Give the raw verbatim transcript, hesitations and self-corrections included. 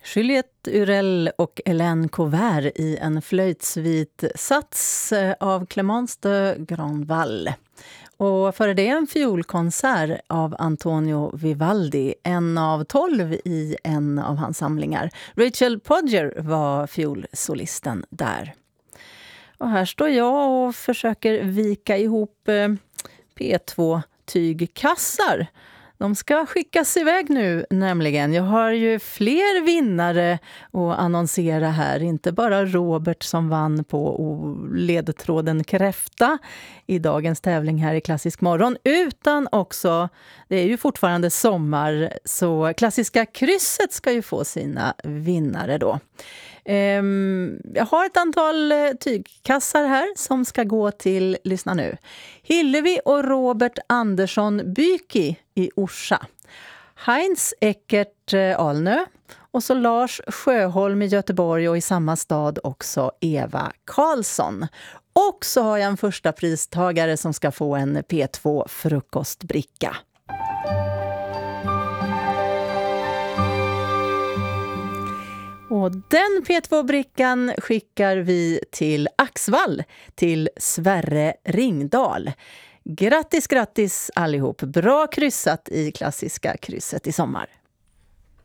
Juliette Urel och Hélène Cauvert i en flöjtsvit sats av Clémence de Grandval. Och före det en fiolkonsert av Antonio Vivaldi, en av tolv i en av hans samlingar. Rachel Podger var fiolsolisten där. Och här står jag och försöker vika ihop P två-tygkassar. De ska skickas iväg nu nämligen. Jag har ju fler vinnare att annonsera här. Inte bara Robert som vann på ledtråden kräfta i dagens tävling här i Klassisk morgon. Utan också, det är ju fortfarande sommar, så Klassiska krysset ska ju få sina vinnare då. Jag har ett antal tygkassar här som ska gå till, lyssna nu, Hillevi och Robert Andersson Byki i Orsa, Heinz Eckert Alnö och så Lars Sjöholm i Göteborg och i samma stad också Eva Karlsson. Och så har jag en första pristagare som ska få en P två-frukostbricka. Och den P två-brickan skickar vi till Axvall, till Sverre Ringdal. Grattis, grattis allihop. Bra kryssat i Klassiska krysset i sommar.